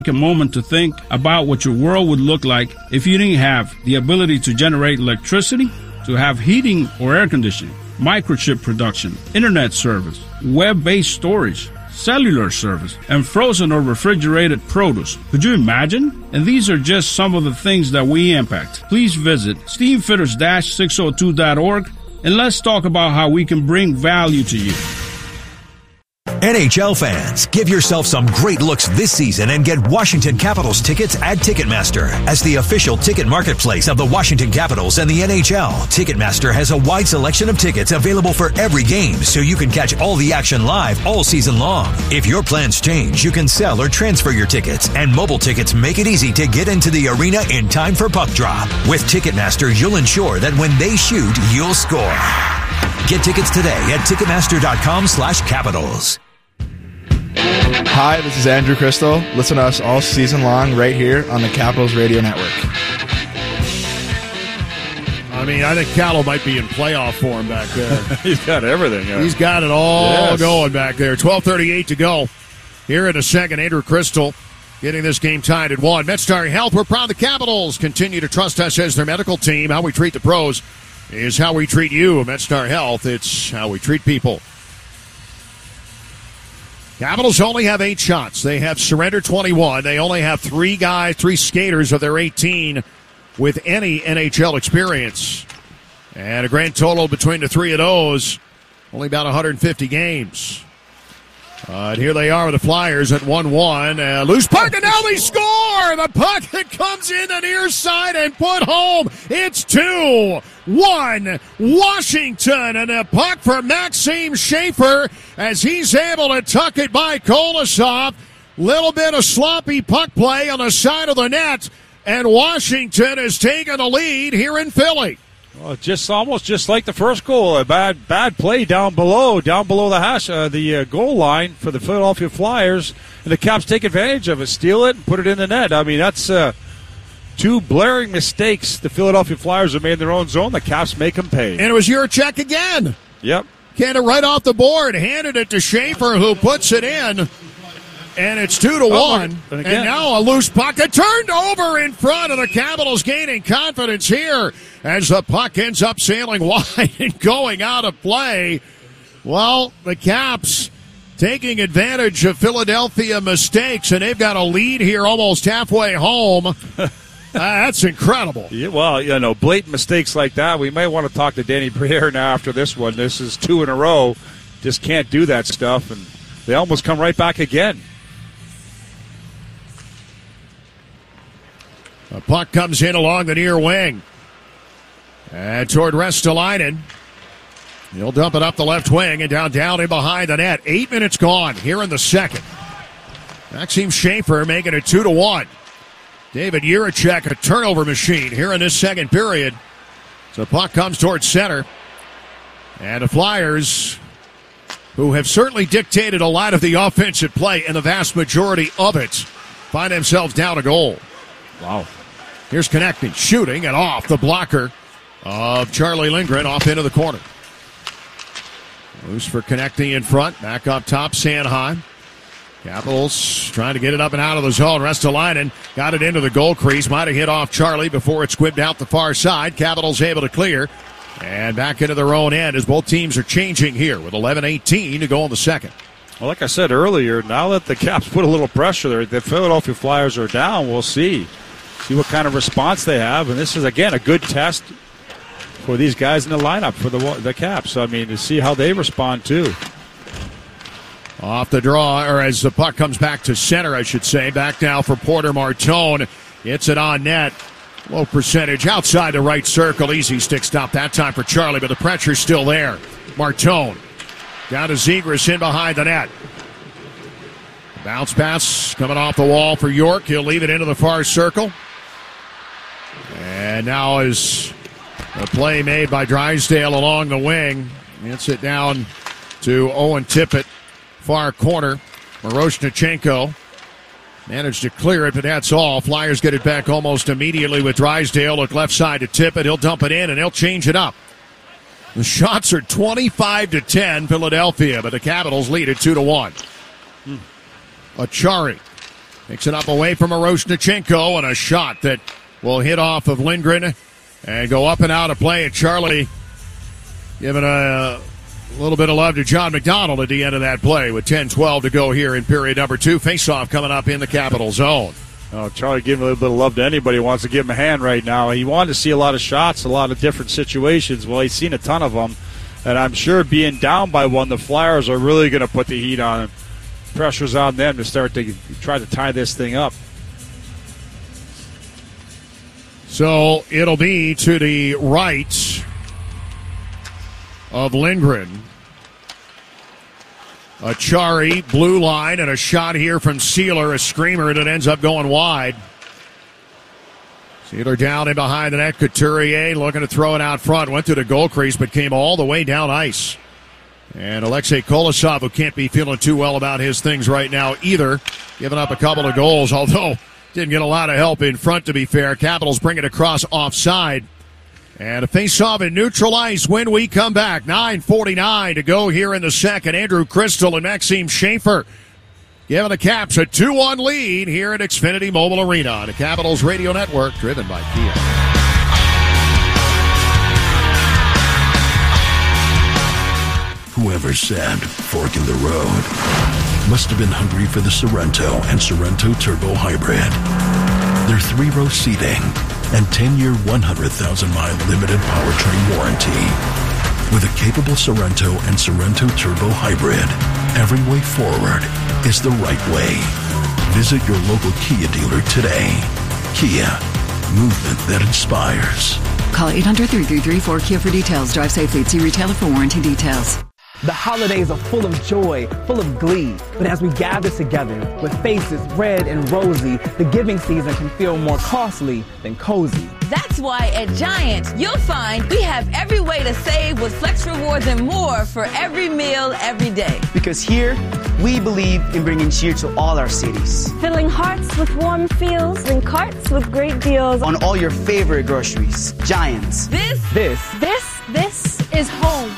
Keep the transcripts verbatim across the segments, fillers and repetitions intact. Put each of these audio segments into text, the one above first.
a moment to think about what your world would look like if you didn't have the ability to generate electricity, to have heating or air conditioning, microchip production, internet service, web-based storage, cellular service, and frozen or refrigerated produce. Could you imagine? And these are just some of the things that we impact. Please visit steamfitters dash six oh two dot org and let's talk about how we can bring value to you. N H L fans, give yourself some great looks this season and get Washington Capitals tickets at Ticketmaster. As the official ticket marketplace of the Washington Capitals and the N H L, Ticketmaster has a wide selection of tickets available for every game, so you can catch all the action live all season long. If your plans change, you can sell or transfer your tickets, and mobile tickets make it easy to get into the arena in time for puck drop. With Ticketmaster, you'll ensure that when they shoot, you'll score. Get tickets today at Ticketmaster.com slash Capitals. Hi, this is Andrew Crystal. Listen to us all season long right here on the Capitals Radio Network. I mean, I think Callow might be in playoff form back there. He's got everything. Yeah. He's got it all yes. going back there. twelve thirty-eight to go. Here in a second, Andrew Crystal getting this game tied at one. MedStar Health, we're proud the Capitals continue to trust us as their medical team. How we treat the pros is how we treat you. MedStar Health, it's how we treat people. Capitals only have eight shots. They have surrendered twenty-one. They only have three guys, three skaters of their eighteen with any N H L experience. And a grand total between the three of those, only about one hundred fifty games. Uh, and here they are with the Flyers at one one. Uh, loose puck, and now they score! The puck that comes in the near side and put home. It's two one Washington, and a puck for Maxim Schaefer as he's able to tuck it by Kolosov. Little bit of sloppy puck play on the side of the net, and Washington has taken the lead here in Philly. Well, just almost just like the first goal, a bad bad play down below, down below the hash, uh, the uh, goal line for the Philadelphia Flyers, and the Caps take advantage of it, steal it, and put it in the net. I mean, that's uh, two blaring mistakes the Philadelphia Flyers have made in their own zone. The Caps make them pay. And it was your check again. Yep. Get it right off the board, handed it to Schaefer, who puts it in. And it's two to oh, one. And, and now a loose puck. It turned over in front of the Capitals, gaining confidence here as the puck ends up sailing wide and going out of play. Well, the Caps taking advantage of Philadelphia mistakes, and they've got a lead here almost halfway home. uh, that's incredible. Yeah, well, you know, blatant mistakes like that, we may want to talk to Danny Briere now after this one. This is two in a row. Just can't do that stuff, and they almost come right back again. The puck comes in along the near wing. And toward Ristolainen. He'll dump it up the left wing and down, down in behind the net. Eight minutes gone here in the second. Maxim Schaefer making it two to one. David Jiricek, a turnover machine here in this second period. So the puck comes towards center. And the Flyers, who have certainly dictated a lot of the offensive play and the vast majority of it, find themselves down a goal. Wow. Here's connecting, shooting, and off the blocker of Charlie Lindgren off into the corner. Loose for connecting in front. Back up top, Sanheim. Capitals trying to get it up and out of the zone. Ristolainen got it into the goal crease. Might have hit off Charlie before it squibbed out the far side. Capitals able to clear. And back into their own end as both teams are changing here with eleven eighteen to go in the second. Well, like I said earlier, now that the Caps put a little pressure there, the Philadelphia Flyers are down. We'll see. See what kind of response they have. And this is, again, a good test for these guys in the lineup for the the Caps. I mean, to see how they respond, too. Off the draw, or as the puck comes back to center, I should say. Back now for Porter Martone. Hits it on net. Low percentage outside the right circle. Easy stick stop that time for Charlie, but the pressure's still there. Martone down to Zegras in behind the net. Bounce pass coming off the wall for York. He'll leave it into the far circle. And now is a play made by Drysdale along the wing. Hits it down to Owen Tippett, far corner. Miroshnichenko managed to clear it, but that's all. Flyers get it back almost immediately with Drysdale. Look left side to Tippett. He'll dump it in, and he'll change it up. The shots are twenty-five to ten, Philadelphia, but the Capitals lead it two to one. Hmm. Achari Picks it up away from Miroshnichenko, and a shot that will hit off of Lindgren and go up and out of play. And Charlie giving a little bit of love to John McDonald at the end of that play with ten twelve to go here in period number two. Face-off coming up in the Capital zone. Oh, Charlie giving a little bit of love to anybody who wants to give him a hand right now. He wanted to see a lot of shots, a lot of different situations. Well, he's seen a ton of them. And I'm sure being down by one, the Flyers are really going to put the heat on him. Pressure's on them to start to try to tie this thing up. So it'll be to the right of Lindgren. Achari, blue line, and a shot here from Sealer, a screamer that ends up going wide. Sealer down in behind the net. Couturier looking to throw it out front. Went to the goal crease, but came all the way down ice. And Alexei Kolosov, who can't be feeling too well about his things right now either, giving up a couple of goals, although didn't get a lot of help in front, to be fair. Capitals bring it across offside. And a face-off in neutral ice when we come back. nine forty-nine to go here in the second. Andrew Crystal and Maxime Schaefer giving the Caps a two one lead here at Xfinity Mobile Arena on the Capitals Radio Network, driven by Kia. Whoever said fork in the road must have been hungry for the Sorrento and Sorrento Turbo Hybrid. Their three-row seating and ten-year, one hundred thousand mile limited powertrain warranty. With a capable Sorrento and Sorrento Turbo Hybrid, every way forward is the right way. Visit your local Kia dealer today. Kia, movement that inspires. Call eight hundred, three three three, four Kia for details. Drive safely. See retailer for warranty details. The holidays are full of joy, full of glee. But as we gather together with faces red and rosy, the giving season can feel more costly than cozy. That's why at Giant, you'll find we have every way to save with Flex Rewards and more for every meal, every day. Because here, we believe in bringing cheer to all our cities. Filling hearts with warm feels and carts with great deals. On all your favorite groceries. Giants. This, this, this, this is home.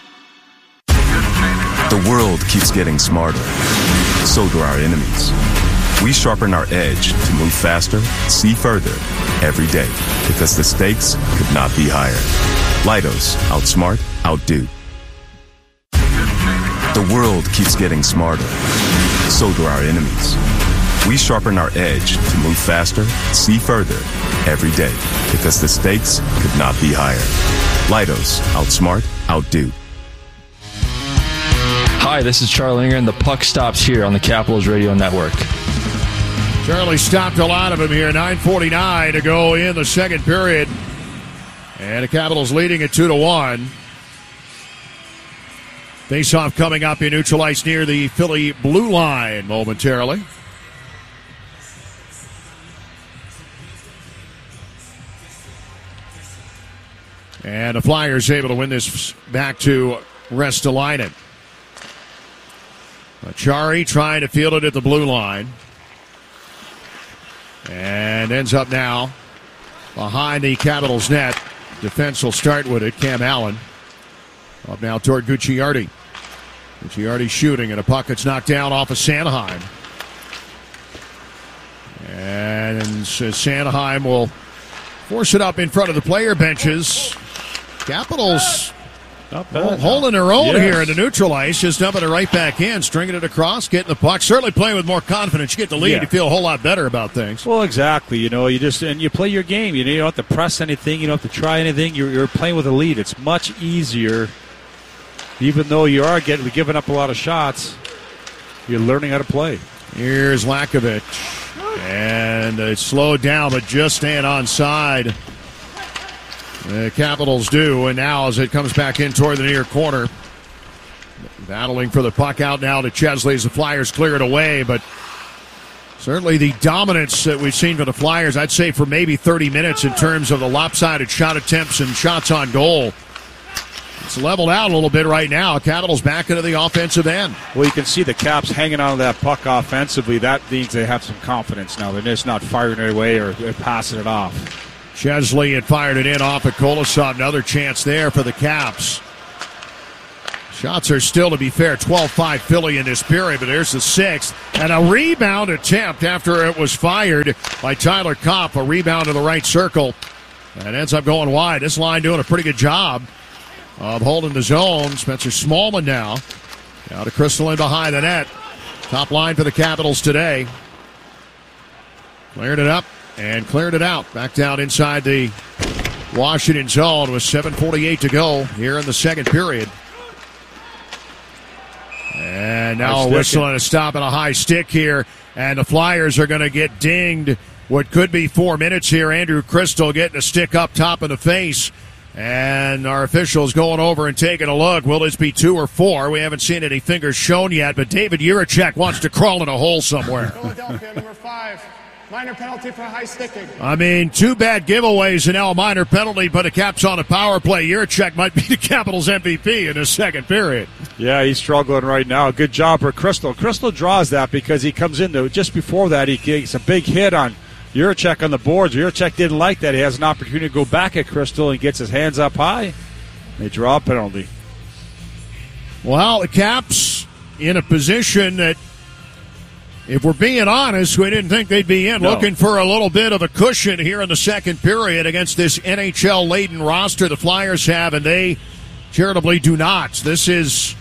The world keeps getting smarter. So do our enemies. We sharpen our edge to move faster, see further, every day. Because the stakes could not be higher. Leidos, outsmart, outdo. The world keeps getting smarter. So do our enemies. We sharpen our edge to move faster, see further, every day. Because the stakes could not be higher. Leidos, outsmart, outdo. Hi, this is Charlie Lindgren. The puck stops here on the Capitals Radio Network. Charlie stopped a lot of them here. nine forty-nine to go in the second period. And the Capitals leading it two to one. Face-off coming up in neutral ice near the Philly blue line momentarily. And the Flyers able to win this back to Ristolainen. Achari trying to field it at the blue line. And ends up now behind the Capitals net. Defense will start with it. Cam Allen. Up now toward Gucciardi. Gucciardi shooting, and a puck that's knocked down off of Sanheim. And Sanheim will force it up in front of the player benches. Capitals bad, holding their own yes. here in the neutral ice, just dumping it right back in, stringing it across, getting the puck. Certainly playing with more confidence. You get the lead, yeah. you feel a whole lot better about things. Well, exactly. You know, you just and you play your game. You know, you don't have to press anything. You don't have to try anything. You're, you're playing with a lead. It's much easier, even though you are getting giving up a lot of shots. You're learning how to play. Here's Lakovic, and it's slowed down, but just staying onside. The Capitals do, and now as it comes back in toward the near corner, battling for the puck out now to Chesley as the Flyers clear it away, but certainly the dominance that we've seen from the Flyers, I'd say for maybe thirty minutes in terms of the lopsided shot attempts and shots on goal. It's leveled out a little bit right now. Capitals back into the offensive end. Well, you can see the Caps hanging on to that puck offensively. That means they have some confidence now. They're just not firing it away or passing it off. Chesley had fired it in off of Kolosov. Another chance there for the Caps. Shots are still, to be fair, twelve five Philly in this period, but there's the sixth. And a rebound attempt after it was fired by Tyler Kopp. A rebound to the right circle. And ends up going wide. This line doing a pretty good job of holding the zone. Spencer Smallman now. Now to Crystal in behind the net. Top line for the Capitals today. Cleared it up and cleared it out. Back down inside the Washington zone with seven forty-eight to go here in the second period. And now a whistle and a stop and a high stick here. And the Flyers are going to get dinged. What could be four minutes here. Andrew Crystal getting a stick up top in the face. And our officials going over and taking a look. Will this be two or four? We haven't seen any fingers shown yet, but David Jiricek wants to crawl in a hole somewhere. Philadelphia, number five. Minor penalty for high sticking. I mean, two bad giveaways and now a minor penalty, but a Caps on a power play. Jiricek might be the Capitals M V P in the second period. Yeah, he's struggling right now. Good job for Crystal. Crystal draws that because he comes into just before that. He gets a big hit on Jiricek on the boards. Jiricek didn't like that. He has an opportunity to go back at Crystal and gets his hands up high. They draw a penalty. Well, the Caps in a position that, if we're being honest, we didn't think they'd be in. No. Looking for a little bit of a cushion here in the second period against this N H L-laden roster the Flyers have, and they charitably do not. This is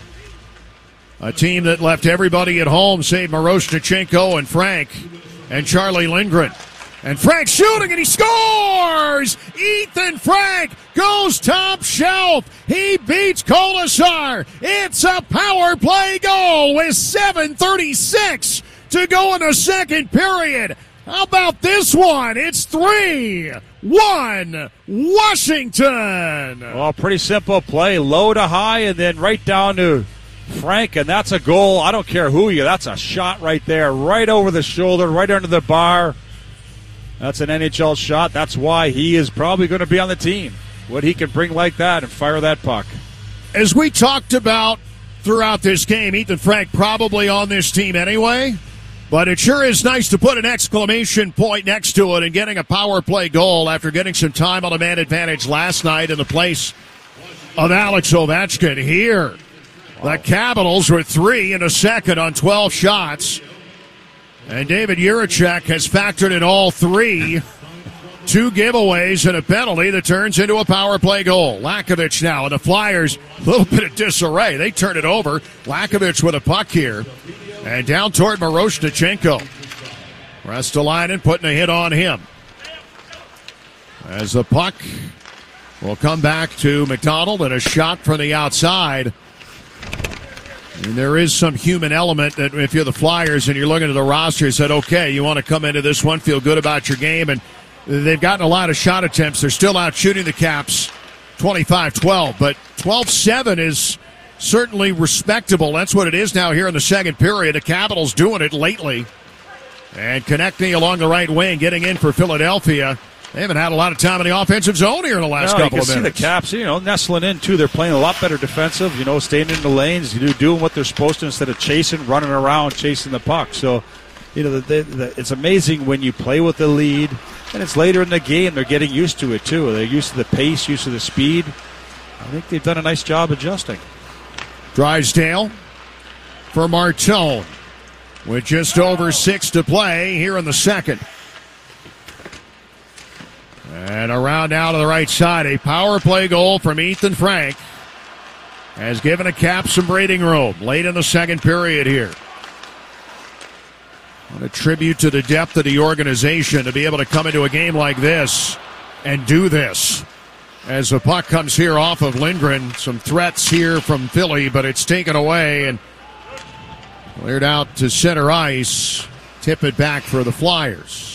a team that left everybody at home save Miroshnichenko and Frank and Charlie Lindgren. And Frank shooting, and he scores! Ethan Frank goes top shelf. He beats Kolasar. It's a power play goal with seven thirty-six to go in the second period. How about this one? It's three one Washington. Well, pretty simple play. Low to high and then right down to Frank, and that's a goal. I don't care who you. That's a shot right there, right over the shoulder, right under the bar. That's an N H L shot. That's why he is probably going to be on the team. What he can bring like that and fire that puck. As we talked about throughout this game, Ethan Frank probably on this team anyway. But it sure is nice to put an exclamation point next to it and getting a power play goal after getting some time on a man advantage last night in the place of Alex Ovechkin. Here, the Capitals were three in a second on twelve shots. And David Jiricek has factored in all three. Two giveaways and a penalty that turns into a power play goal. Lakovic now, and the Flyers, a little bit of disarray. They turn it over. Lakovic with a puck here. And down toward Miroshnichenko. Ristolainen putting a hit on him. As the puck will come back to McDonald, and a shot from the outside. And there is some human element that if you're the Flyers and you're looking at the roster, you said, okay, you want to come into this one, feel good about your game, and they've gotten a lot of shot attempts. They're still out shooting the Caps twenty-five twelve, but twelve seven is certainly respectable. That's what it is now here in the second period. The Capitals doing it lately and connecting along the right wing, getting in for Philadelphia. They haven't had a lot of time in the offensive zone here in the last no, couple of minutes. You can see the Caps, you know, nestling in, too. They're playing a lot better defensive, you know, staying in the lanes, you know, doing what they're supposed to instead of chasing, running around, chasing the puck. So, you know, the, the, it's amazing when you play with the lead, and it's later in the game. They're getting used to it, too. They're used to the pace, used to the speed. I think they've done a nice job adjusting. Drysdale for Martone with just over six to play here in the second. And around now to the right side, a power play goal from Ethan Frank has given a Cap some breathing room late in the second period here. What a tribute to the depth of the organization to be able to come into a game like this and do this. As the puck comes here off of Lindgren, some threats here from Philly, but it's taken away and cleared out to center ice. Tip it back for the Flyers.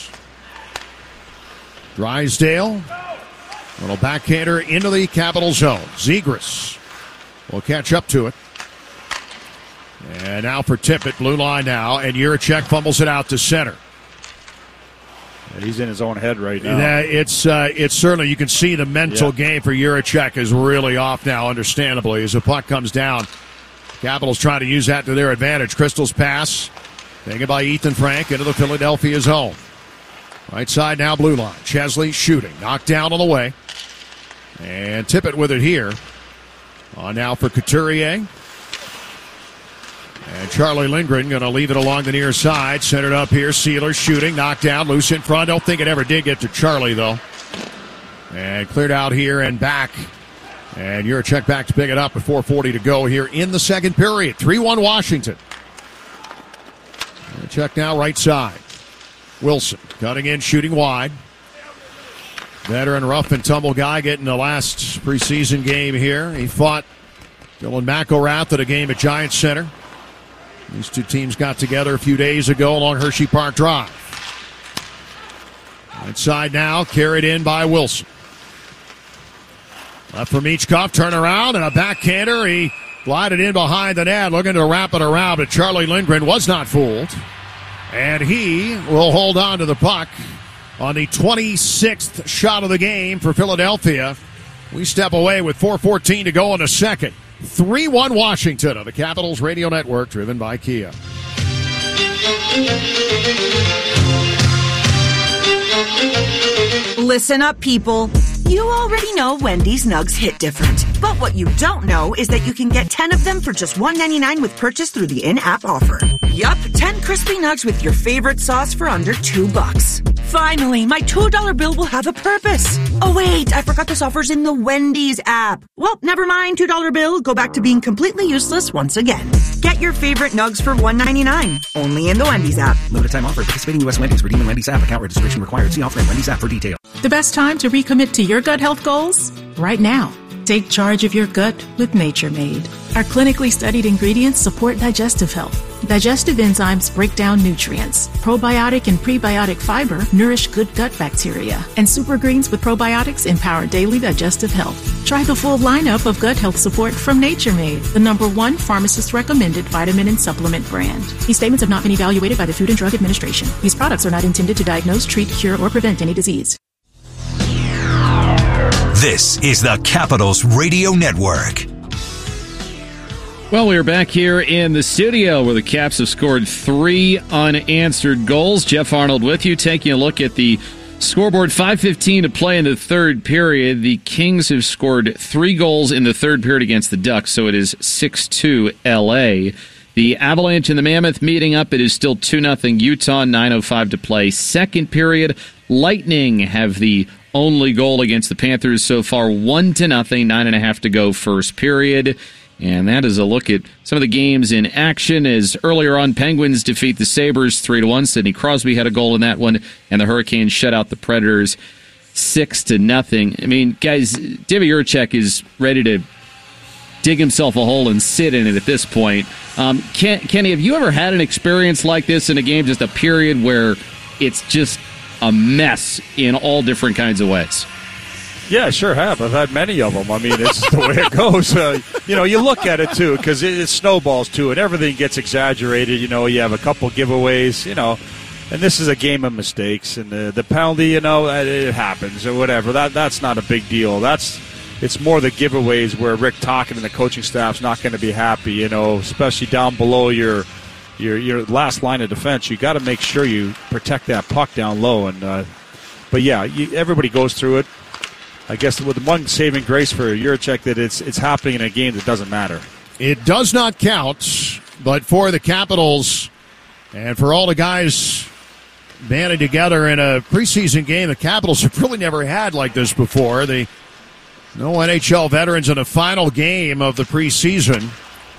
Drysdale, a little backhander into the Capital zone. Zegras will catch up to it. And now for Tippett, blue line now, and Jiricek fumbles it out to center. And he's in his own head right now. Uh, it's uh, it's certainly, you can see the mental yeah. game for Jiricek is really off now, understandably, as the puck comes down. Capitals trying to use that to their advantage. Crystal's pass, taken by Ethan Frank into the Philadelphia zone. Right side now, blue line. Chesley shooting. Knocked down on the way. And Tippett with it here. On now for Couturier. And Charlie Lindgren going to leave it along the near side. Centered up here. Sealer shooting. Knocked down. Loose in front. Don't think it ever did get to Charlie, though. And cleared out here and back. And Juracek back to pick it up with four forty to go here in the second period. three one Washington. Juracek now right side. Wilson cutting in, shooting wide. Veteran rough and tumble guy getting the last preseason game here. He fought Dylan McElrath at a game at Giants Center. These two teams got together a few days ago along Hershey Park Drive. Inside now, carried in by Wilson. Left for Michkov, turn around, and a backhander. He glided in behind the net, looking to wrap it around, but Charlie Lindgren was not fooled. And he will hold on to the puck on the twenty-sixth shot of the game for Philadelphia. We step away with four fourteen to go in the second. three one Washington on the Capitals Radio Network, driven by Kia. Listen up, people. You already know Wendy's Nugs hit different. But what you don't know is that you can get ten of them for just one ninety-nine with purchase through the in-app offer. Yup, ten crispy nugs with your favorite sauce for under two bucks. Finally, my two dollar bill will have a purpose. Oh wait, I forgot this offer's in the Wendy's app. Well, never mind, two dollar bill, go back to being completely useless once again. Get your favorite nugs for one ninety-nine, only in the Wendy's app. Limited time offer. Participating U S Wendy's. Redeem in Wendy's app. Account registration required. See offer in Wendy's app for details. The best time to recommit to your gut health goals? Right now. Take charge of your gut with Nature Made. Our clinically studied ingredients support digestive health. Digestive enzymes break down nutrients. Probiotic and prebiotic fiber nourish good gut bacteria. And super greens with probiotics empower daily digestive health. Try the full lineup of gut health support from Nature Made, the number one pharmacist-recommended vitamin and supplement brand. These statements have not been evaluated by the Food and Drug Administration. These products are not intended to diagnose, treat, cure, or prevent any disease. This is the Capitals Radio Network. Well, we are back here in the studio where the Caps have scored three unanswered goals. Jeff Arnold with you, taking a look at the scoreboard. five fifteen to play in the third period. The Kings have scored three goals in the third period against the Ducks, so it is six two L A. The Avalanche and the Mammoth meeting up. It is still two nothing Utah, nine oh five to play. Second period, Lightning have the only goal against the Panthers so far, one to nothing, nine and a half to go first period. And that is a look at some of the games in action. As earlier on, Penguins defeat the Sabres three to one. Sidney Crosby had a goal in that one, and the Hurricanes shut out the Predators six to nothing. I mean, guys, David Juracek is ready to dig himself a hole and sit in it at this point. Um, Ken, Kenny, have you ever had an experience like this in a game, just a period where it's just a mess in all different kinds of ways? Yeah, I sure have. I've had many of them. I mean, it's the way it goes. Uh, you know, you look at it, too, because it, it snowballs, too, and everything gets exaggerated. You know, you have a couple giveaways, you know, and this is a game of mistakes. And the, the penalty, you know, it happens or whatever. That That's not a big deal. That's It's more the giveaways where Rick Tocchet and the coaching staff's not going to be happy, you know, especially down below your your your last line of defense. You got to make sure you protect that puck down low. And uh, but yeah, you, everybody goes through it. I guess with one saving grace for Juracek that it's it's happening in a game that doesn't matter. It does not count, but for the Capitals and for all the guys banded together in a preseason game, the Capitals have really never had like this before. They no N H L veterans in a final game of the preseason.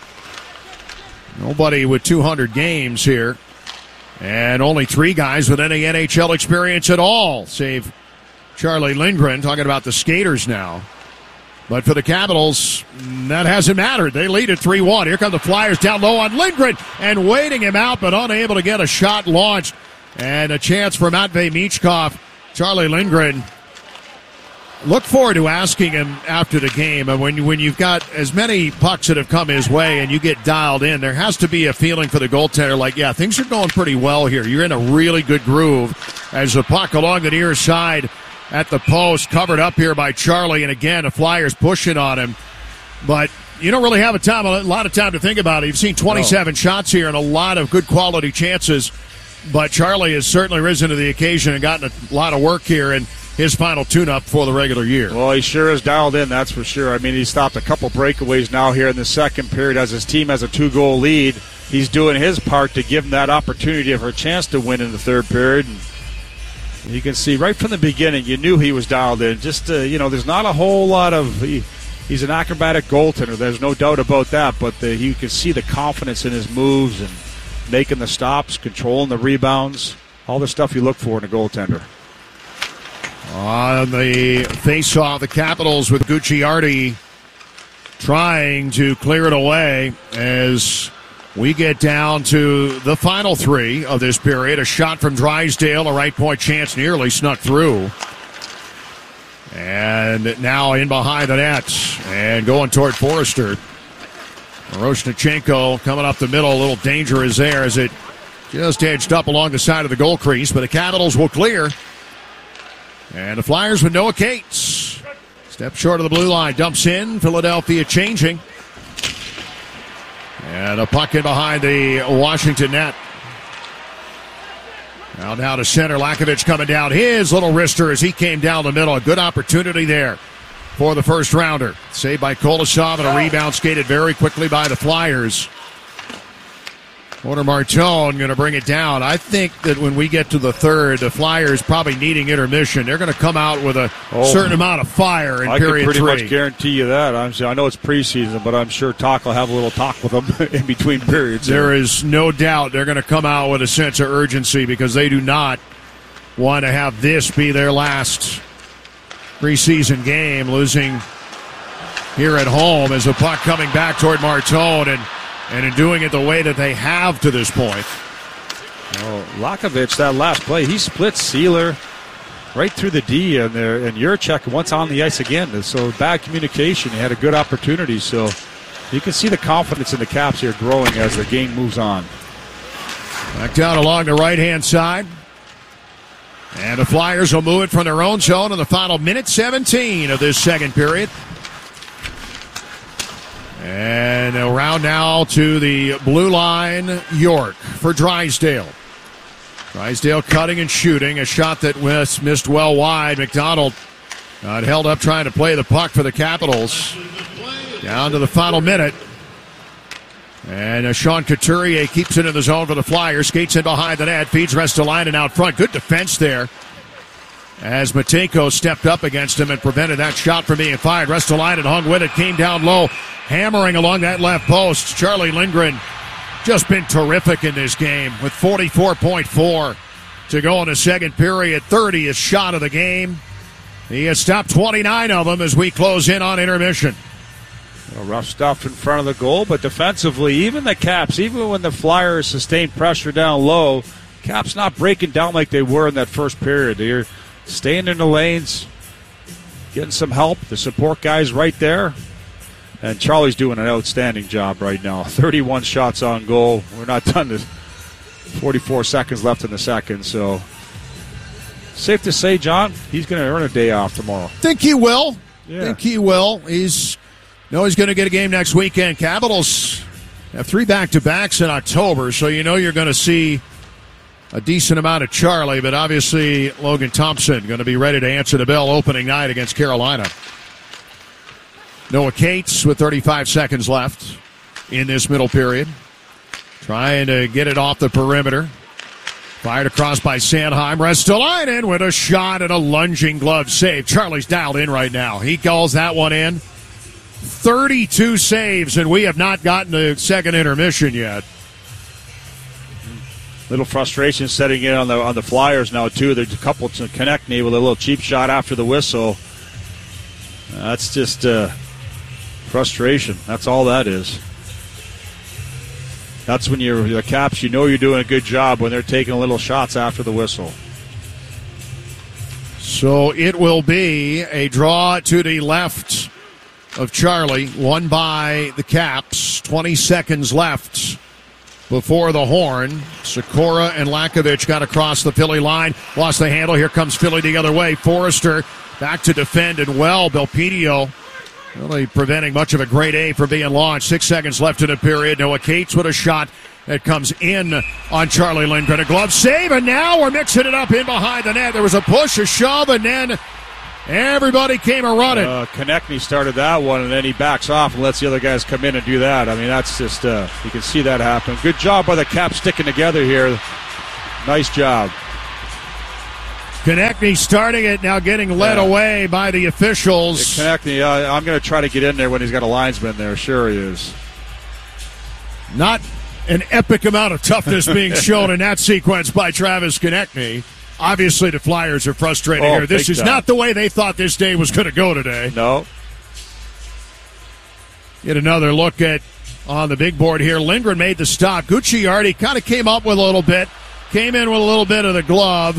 Nobody with two hundred games here. And only three guys with any N H L experience at all, save Charlie Lindgren, talking about the skaters now. But for the Capitals, that hasn't mattered. They lead at three one. Here come the Flyers down low on Lindgren and waiting him out, but unable to get a shot launched. And a chance for Matvei Michkov. Charlie Lindgren, look forward to asking him after the game. And when, when you've got as many pucks that have come his way and you get dialed in, there has to be a feeling for the goaltender like, yeah, things are going pretty well here. You're in a really good groove as the puck along the near side at the post, covered up here by Charlie. And again, the Flyers pushing on him. But you don't really have a, time, a lot of time to think about it. You've seen twenty-seven no. shots here and a lot of good quality chances. But Charlie has certainly risen to the occasion and gotten a lot of work here in his final tune-up for the regular year. Well, he sure is dialed in, that's for sure. I mean, he stopped a couple breakaways now here in the second period as his team has a two-goal lead. he's doing his part to give them that opportunity of a chance to win in the third period. And you can see right from the beginning, you knew he was dialed in. Just, uh, you know, there's not a whole lot of he, – he's an acrobatic goaltender. There's no doubt about that. But the, you can see the confidence in his moves and making the stops, controlling the rebounds, all the stuff you look for in a goaltender. On the face-off, the Capitals with Gucciardi trying to clear it away as we get down to the final three of this period. A shot from Drysdale, a right point chance nearly snuck through. And now in behind the net and going toward Forrester. Miroshnichenko coming up the middle. A little danger is there as it just edged up along the side of the goal crease, but the Capitals will clear. And the Flyers with Noah Cates. Step short of the blue line. Dumps in. Philadelphia changing. And a puck in behind the Washington net. Now down to center. Lakovic coming down. His little wrister as he came down the middle. A good opportunity there for the first rounder. Saved by Kolosov and a rebound skated very quickly by the Flyers. Porter Martone going to bring it down. I think that when we get to the third, the Flyers probably needing intermission. They're going to come out with a oh, certain amount of fire in I period three. I can pretty three. much guarantee you that. I'm, I know it's preseason, but I'm sure Talk will have a little talk with them in between periods. There is no doubt they're going to come out with a sense of urgency because they do not want to have this be their last preseason game, losing here at home as a puck coming back toward Martone and And in doing it the way that they have to this point. Oh, Lakovic, that last play, he split Sealer right through the D, and there, and Juracek once on the ice again. So bad communication. He had a good opportunity. So you can see the confidence in the Caps here growing as the game moves on. Back down along the right-hand side. And the Flyers will move it from their own zone in the final minute seventeen of this second period. And around now to the blue line, York for Drysdale. Drysdale cutting and shooting. A shot that was missed well wide. McDonald got held up trying to play the puck for the Capitals. Down to the final minute. And uh, Sean Couturier keeps it in the zone for the Flyers. Skates in behind the net. Feeds Ristolainen out front. Good defense there as Matejko stepped up against him and prevented that shot from being fired. Ristolainen hung with it. Came down low. Hammering along that left post. Charlie Lindgren just been terrific in this game with forty-four point four to go in the second period. thirtieth shot of the game. He has stopped twenty-nine of them as we close in on intermission. Well, rough stuff in front of the goal, but defensively, even the Caps, even when the Flyers sustained pressure down low, Caps not breaking down like they were in that first period. They're staying in the lanes, getting some help. The support guys right there. And Charlie's doing an outstanding job right now. thirty-one shots on goal. We're not done. There's forty-four seconds left in the second. So, safe to say, John, he's going to earn a day off tomorrow. Think he will. Yeah. Think he will. He's know he's going to get a game next weekend. Capitals have three back-to-backs in October, so you know you're going to see a decent amount of Charlie. But obviously, Logan Thompson going to be ready to answer the bell opening night against Carolina. Noah Cates with thirty-five seconds left in this middle period. Trying to get it off the perimeter. Fired across by Sanheim. Ristolainen with a shot and a lunging glove save. Charlie's dialed in right now. He calls that one in. thirty-two saves, and we have not gotten to second intermission yet. Little frustration setting in on the on the Flyers now, too. There's a couple to connect me with a little cheap shot after the whistle. That's just... Uh, frustration. That's all that is. That's when you're the Caps, you know you're doing a good job when they're taking little shots after the whistle. So it will be a draw to the left of Charlie, won by the Caps. twenty seconds left before the horn. Sikora and Lakovic got across the Philly line. Lost the handle. Here comes Philly the other way. Forrester back to defend and well. Belpedio really preventing much of a great A from being launched. Six seconds left in the period. Noah Cates with a shot that comes in on Charlie Lindgren. A glove save, and now we're mixing it up in behind the net. There was a push, a shove, and then Everybody came a running. Uh, Konechny started that one, and then he backs off and lets the other guys come in and do that. I mean, that's just, uh, you can see that happen. Good job by the Caps sticking together here. Nice job. Konechny starting it, now getting led yeah. away by the officials. Konechny, uh, I'm going to try to get in there when he's got a linesman there. Sure he is. Not an epic amount of toughness being shown in that sequence by Travis Konechny. Obviously, the Flyers are frustrated oh, here. This is time. not the way they thought this day was going to go today. No. Get another look at on the big board here. Lindgren made the stop. Gucciardi kind of came up with a little bit. Came in with a little bit of the glove.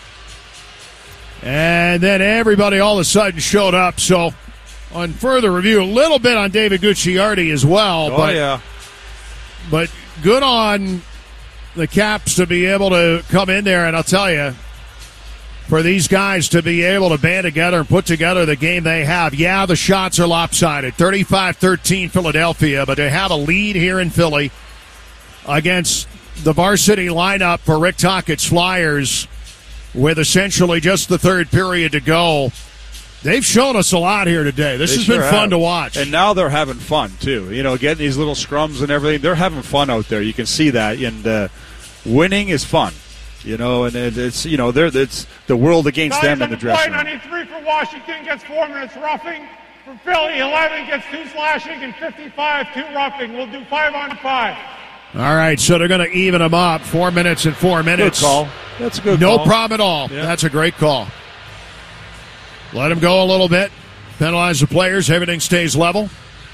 And then everybody all of a sudden showed up. So, on further review, a little bit on David Gucciardi as well. Oh, but, yeah. But good on the Caps to be able to come in there. And I'll tell you, for these guys to be able to band together and put together the game they have. Yeah, the shots are lopsided. thirty-five thirteen Philadelphia, but they have a lead here in Philly against the varsity lineup for Rick Tockett's Flyers with essentially just the third period to go. They've shown us a lot here today. This they has sure been fun have. to watch. And now they're having fun, too. You know, getting these little scrums and everything. They're having fun out there. You can see that. And uh, winning is fun. You know, and it's, you know, they're, it's the world against them in the dressing room. ninety-three for Washington gets four minutes roughing. For Philly, eleven gets two slashing, and fifty-five, two roughing. We'll do five on five. All right, so they're going to even them up. Four minutes and four minutes. Good call. That's a good no call. No problem at all. Yeah. That's a great call. Let them go a little bit. Penalize the players. Everything stays level.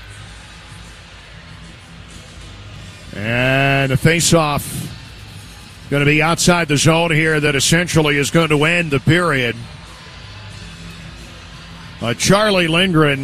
And a face-off going to be outside the zone here that essentially is going to end the period. Uh, Charlie Lindgren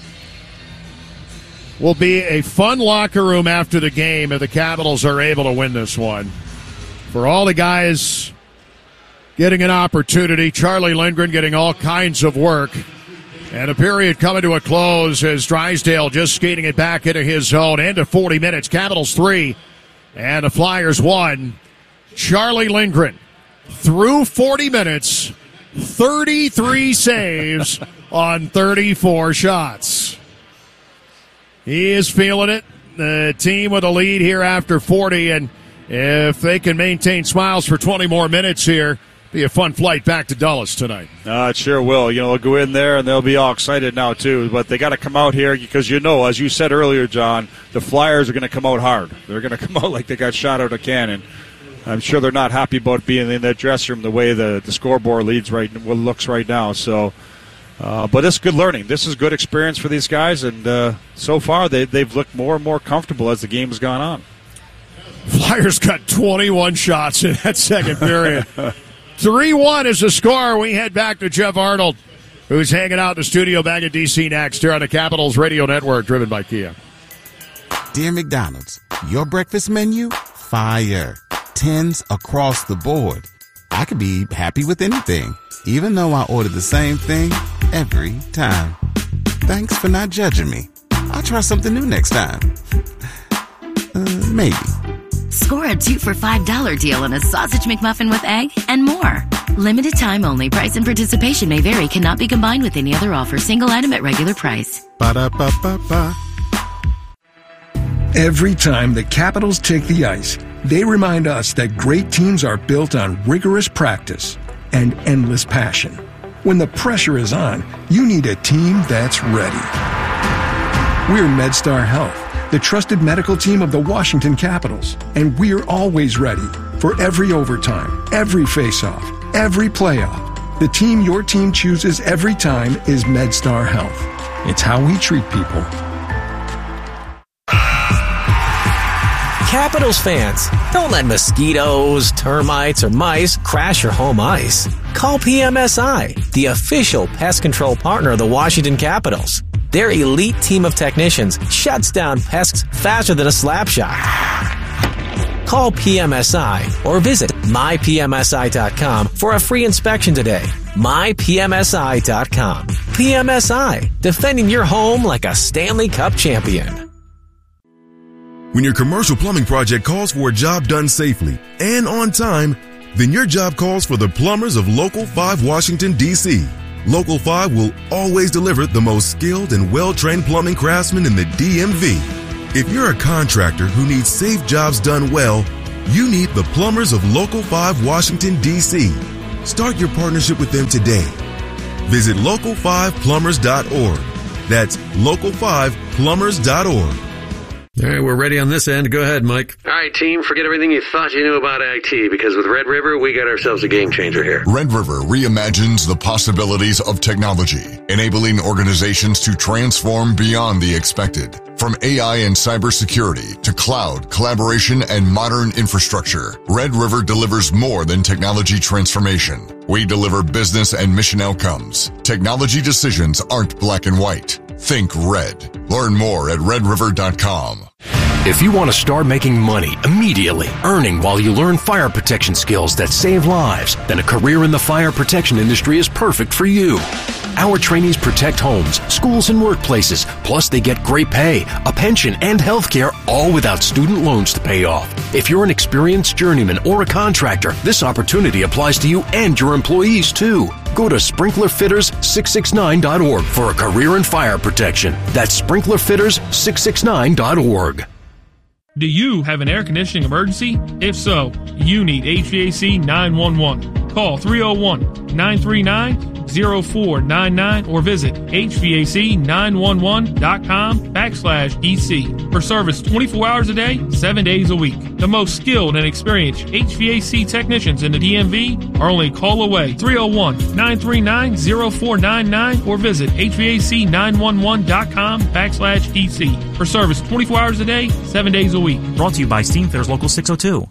will be a fun locker room after the game if the Capitals are able to win this one. For all the guys getting an opportunity, Charlie Lindgren getting all kinds of work. And a period coming to a close as Drysdale just skating it back into his zone. End of forty minutes. Capitals three and the Flyers one. Charlie Lindgren through forty minutes, thirty-three saves on thirty-four shots. He is feeling it. The team with a lead here after forty, and if they can maintain smiles for twenty more minutes here, be a fun flight back to Dulles tonight. Uh, it sure will. You know, they'll go in there and they'll be all excited now too. But they got to come out here because, you know, as you said earlier, John, the Flyers are going to come out hard. They're going to come out like they got shot out of a cannon. I'm sure they're not happy about being in that dressing room the way the, the scoreboard leads right looks right now. So, uh, but it's good learning. This is good experience for these guys, and uh, so far they they've looked more and more comfortable as the game has gone on. Flyers got twenty-one shots in that second period. three one is the score. We head back to Jeff Arnold, who's hanging out in the studio back at D C next here on the Capitals Radio Network, driven by Kia. Dear McDonald's, your breakfast menu, fire. Tens across the board. I could be happy with anything, even though I order the same thing every time. Thanks for not judging me. I'll try something new next time. Uh, maybe. Score a two for five dollar deal on a sausage McMuffin with egg and more. Limited time only. Price and participation may vary. Cannot be combined with any other offer. Single item at regular price. Ba-da-ba-ba-ba. Every time the Capitals take the ice, they remind us that great teams are built on rigorous practice and endless passion. When the pressure is on, you need a team that's ready. We're MedStar Health, the trusted medical team of the Washington Capitals, and we're always ready for every overtime, every faceoff, every playoff. The team your team chooses every time is MedStar Health. It's how we treat people. Capitals fans, don't let mosquitoes, termites, or mice crash your home ice. Call P M S I, the official pest control partner of the Washington Capitals. Their elite team of technicians shuts down pests faster than a slap shot. Call P M S I or visit my P M S I dot com for a free inspection today. my P M S I dot com. P M S I, defending your home like a Stanley Cup champion. When your commercial plumbing project calls for a job done safely and on time, then your job calls for the plumbers of Local five Washington, D C Local five will always deliver the most skilled and well-trained plumbing craftsmen in the D M V. If you're a contractor who needs safe jobs done well, you need the plumbers of Local five Washington, D C Start your partnership with them today. Visit local five plumbers dot org. That's local five plumbers dot org. All right, we're ready on this end. Go ahead, Mike. All right, team, forget everything you thought you knew about I T, because with Red River, we got ourselves a game changer here. Red River reimagines the possibilities of technology, enabling organizations to transform beyond the expected. From A I and cybersecurity to cloud, collaboration, and modern infrastructure, Red River delivers more than technology transformation. We deliver business and mission outcomes. Technology decisions aren't black and white. Think red. Learn more at red river dot com. If you want to start making money immediately, earning while you learn fire protection skills that save lives, then a career in the fire protection industry is perfect for you. Our trainees protect homes, schools, and workplaces. Plus, they get great pay, a pension, and health care, all without student loans to pay off. If you're an experienced journeyman or a contractor, this opportunity applies to you and your employees, too. Go to sprinkler fitters six six nine dot org for a career in fire protection. That's sprinkler fitters six six nine dot org. Do you have an air conditioning emergency? If so, you need H V A C nine one one. Call three oh one, nine three nine, oh four nine nine or visit H V A C nine one one dot com backslash E C for service twenty-four hours a day, seven days a week. The most skilled and experienced H V A C technicians in the D M V are only a call away. three oh one, nine three nine, oh four nine nine or visit H V A C nine one one dot com backslash E C for service twenty-four hours a day, seven days a week. Brought to you by Steamfitters Local six oh two.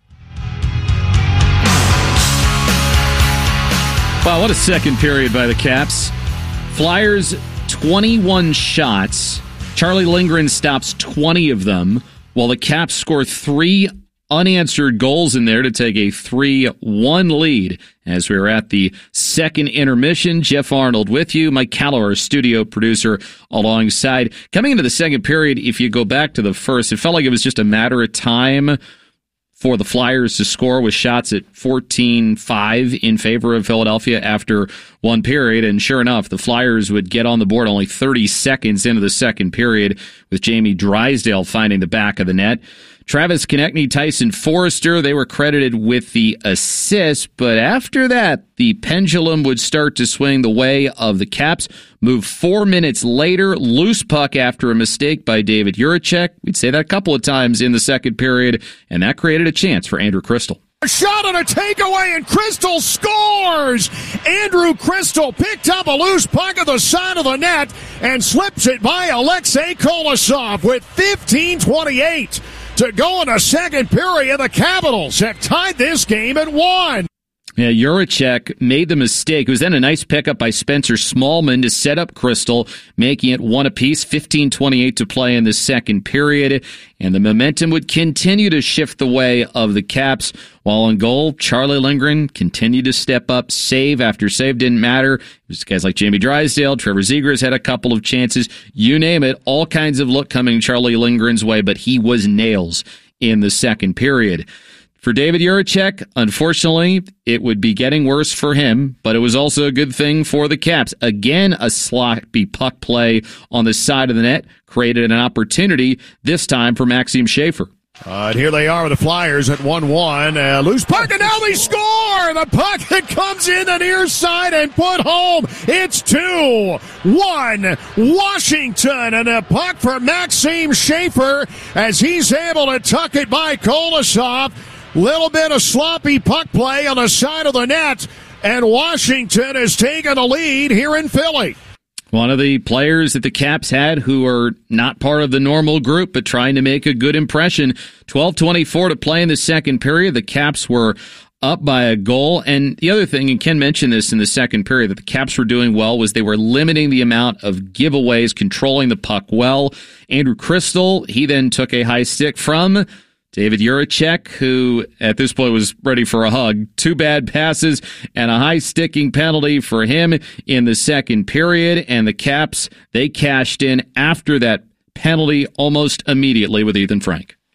Wow, what a second period by the Caps. Flyers, twenty-one shots. Charlie Lindgren stops twenty of them, while the Caps score three unanswered goals in there to take a three one lead. As we were at the second intermission, Jeff Arnold with you, Mike Callow, our studio producer, alongside. Coming into the second period, if you go back to the first, it felt like it was just a matter of time for the Flyers to score with shots at fourteen five in favor of Philadelphia after one period. And sure enough, the Flyers would get on the board only thirty seconds into the second period with Jamie Drysdale finding the back of the net. Travis Konechny, Tyson Forrester, they were credited with the assist, but after that, the pendulum would start to swing the way of the Caps. Move four minutes later, loose puck after a mistake by David Juracek. We'd say that a couple of times in the second period, and that created a chance for Andrew Crystal. A shot on a takeaway, and Crystal scores! Andrew Crystal picked up a loose puck at the side of the net and slips it by Alexei Kolosov with fifteen twenty-eight to go in the second period. The Capitals have tied this game at one. Yeah, Juracek made the mistake. It was then a nice pickup by Spencer Smallman to set up Crystal, making it one apiece, fifteen twenty-eight to play in the second period. And the momentum would continue to shift the way of the Caps. While in goal, Charlie Lindgren continued to step up, save after save, didn't matter. It was guys like Jamie Drysdale, Trevor Zegras had a couple of chances. You name it, all kinds of look coming Charlie Lindgren's way, but he was nails in the second period. For David Juracek, unfortunately, it would be getting worse for him, but it was also a good thing for the Caps. Again, a sloppy puck play on the side of the net created an opportunity, this time for Maxime Schaefer. Uh, and here they are with the Flyers at one one. Uh, loose puck, and now they score! The puck that comes in the near side and put home. It's two one Washington, and a puck for Maxime Schaefer as he's able to tuck it by Kolosov. Little bit of sloppy puck play on the side of the net, and Washington has taken the lead here in Philly. One of the players that the Caps had who are not part of the normal group, but trying to make a good impression. twelve twenty-four to play in the second period. The Caps were up by a goal. And the other thing, and Ken mentioned this in the second period, that the Caps were doing well was they were limiting the amount of giveaways, controlling the puck well. Andrew Crystal, he then took a high stick from David Juracek, who at this point was ready for a hug. Two bad passes and a high sticking penalty for him in the second period. And the Caps, they cashed in after that penalty almost immediately with Ethan Frank.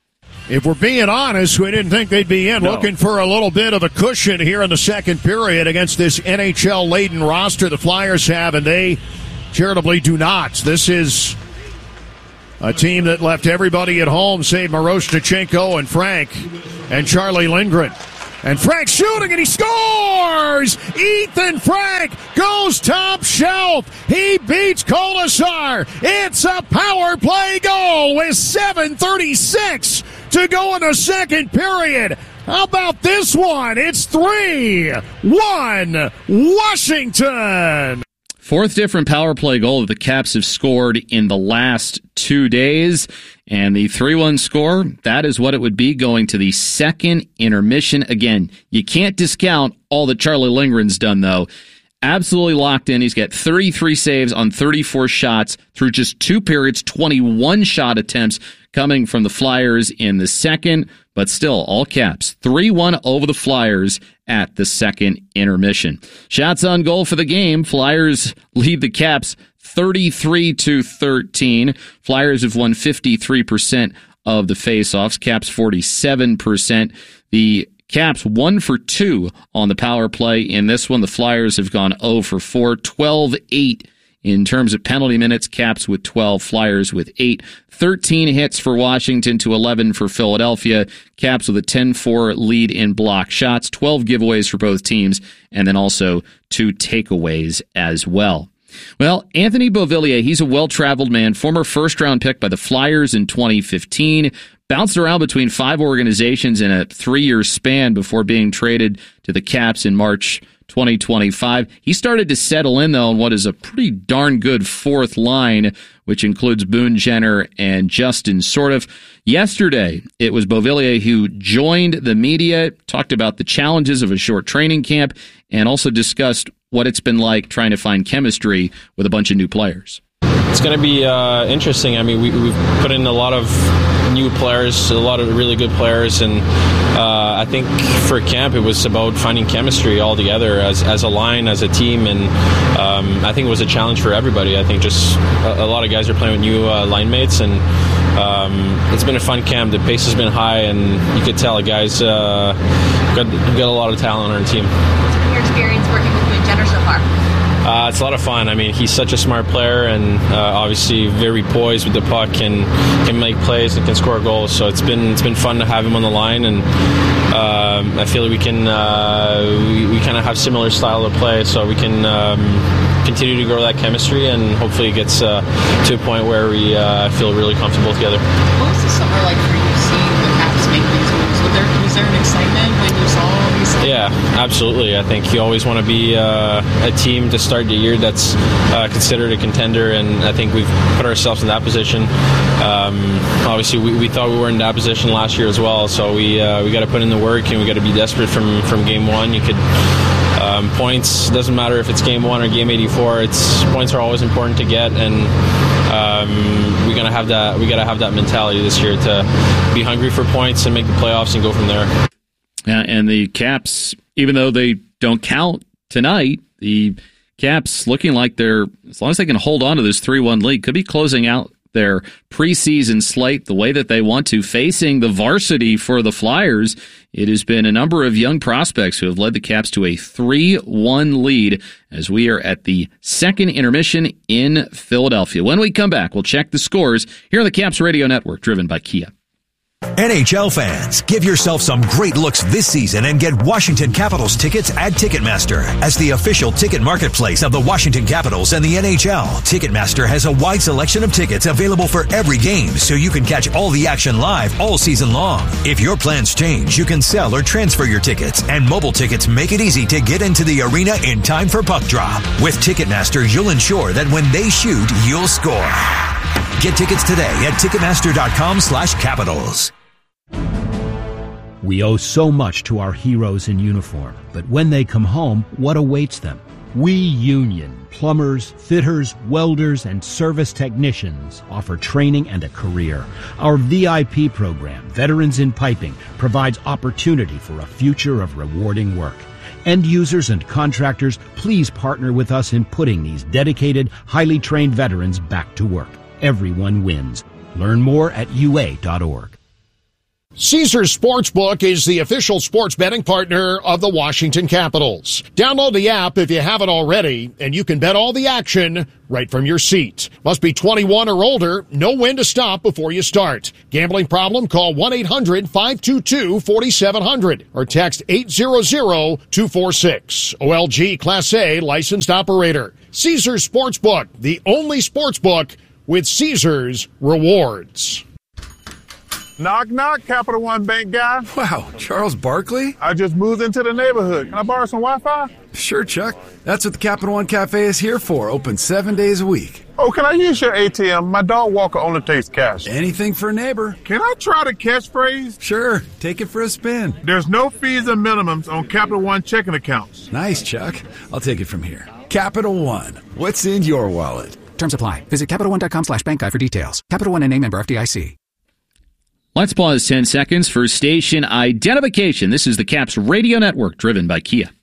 If we're being honest, we didn't think they'd be in. No. Looking for a little bit of a cushion here in the second period against this N H L-laden roster the Flyers have, and they charitably do not. This is a team that left everybody at home save Miroshnichenko and Frank and Charlie Lindgren. And Frank shooting, and he scores! Ethan Frank goes top shelf. He beats Kolasar. It's a power play goal with seven thirty-six to go in the second period. How about this one? It's three one Washington. Fourth different power play goal that the Caps have scored in the last two days. And the three one score, that is what it would be going to the second intermission. Again, you can't discount all that Charlie Lindgren's done, though. Absolutely locked in. He's got thirty-three saves on thirty-four shots through just two periods, twenty-one shot attempts coming from the Flyers in the second. But still, all Caps, three one over the Flyers at the second intermission. Shots on goal for the game. Flyers lead the Caps thirty-three to thirteen. Flyers have won fifty-three percent of the faceoffs. Caps forty-seven percent. The Caps one for two on the power play in this one. The Flyers have gone zero for four, twelve eight in terms of penalty minutes. Caps with twelve, Flyers with eight. thirteen hits for Washington to eleven for Philadelphia. Caps with a ten four lead in block shots, twelve giveaways for both teams, and then also two takeaways as well. Well, Anthony Beauvillier, he's a well-traveled man, former first-round pick by the Flyers in twenty fifteen, bounced around between five organizations in a three-year span before being traded to the Caps in March twenty twenty-five. He started to settle in, though, on what is a pretty darn good fourth line, which includes Boone Jenner and Justin Sourdif. Yesterday, it was Beauvillier who joined the media, talked about the challenges of a short training camp, and also discussed what it's been like trying to find chemistry with a bunch of new players. It's going to be uh, interesting. I mean, we, we've put in a lot of new players, a lot of really good players, and uh, I think for camp it was about finding chemistry all together as, as a line, as a team, and um, I think it was a challenge for everybody. I think just a, a lot of guys are playing with new uh, line mates, and um, it's been a fun camp. The pace has been high, and you could tell the guys uh, got, got a lot of talent on our team. What's been your experience working with Boone Jenner so far? Uh, it's a lot of fun. I mean, he's such a smart player, and uh, obviously very poised with the puck, and can make plays and can score goals. So it's been it's been fun to have him on the line, and um, I feel like we can uh, we, we kind of have similar style of play, so we can um, continue to grow that chemistry, and hopefully it gets uh, to a point where we uh, feel really comfortable together. What was the summer like for you, seeing the Caps make these moves? Was there was there an excitement when you saw all these things? Yeah, absolutely. I think you always want to be uh, a team to start the year that's uh, considered a contender, and I think we've put ourselves in that position. Um, obviously, we, we thought we were in that position last year as well, so we uh, we got to put in the work, and we got to be desperate from, from game one. You could um, points doesn't matter if it's game one or game eighty-four. It's points are always important to get, and um, we gotta have that. We gotta have that mentality this year to be hungry for points and make the playoffs and go from there. Yeah, and the Caps, even though they don't count tonight, the Caps looking like they're, as long as they can hold on to this three one lead, could be closing out their preseason slate the way that they want to, facing the varsity for the Flyers. It has been a number of young prospects who have led the Caps to a three one lead as we are at the second intermission in Philadelphia. When we come back, we'll check the scores here on the Caps Radio Network, driven by Kia. N H L fans, give yourself some great looks this season and get Washington Capitals tickets at Ticketmaster. As the official ticket marketplace of the Washington Capitals and the N H L, Ticketmaster has a wide selection of tickets available for every game, so you can catch all the action live all season long. If your plans change, you can sell or transfer your tickets, and mobile tickets make it easy to get into the arena in time for puck drop. With Ticketmaster, you'll ensure that when they shoot, you'll score. Get tickets today at Ticketmaster.com slash Capitals. We owe so much to our heroes in uniform, but when they come home, what awaits them? We Union, plumbers, fitters, welders, and service technicians offer training and a career. Our V I P program, Veterans in Piping, provides opportunity for a future of rewarding work. End users and contractors, please partner with us in putting these dedicated, highly trained veterans back to work. Everyone wins. Learn more at U A dot org. Caesars Sportsbook is the official sports betting partner of the Washington Capitals. Download the app if you haven't already, and you can bet all the action right from your seat. Must be twenty-one or older. Know when to stop before you start. Gambling problem? Call one eight hundred five two two four seven zero zero or text eight hundred two four six. O L G Class A licensed operator. Caesars Sportsbook, the only sportsbook with Caesars rewards. Knock, knock, Capital One Bank guy. Wow, Charles Barkley? I just moved into the neighborhood. Can I borrow some Wi-Fi? Sure, Chuck. That's what the Capital One Cafe is here for. Open seven days a week. Oh, can I use your A T M? My dog walker only takes cash. Anything for a neighbor. Can I try the catchphrase? Sure. Take it for a spin. There's no fees and minimums on Capital One checking accounts. Nice, Chuck. I'll take it from here. Capital One. What's in your wallet? Terms apply. Visit CapitalOne.com slash bank guide for details. Capital One and name member F D I C. Let's pause ten seconds for station identification. This is the Caps Radio Network, driven by Kia.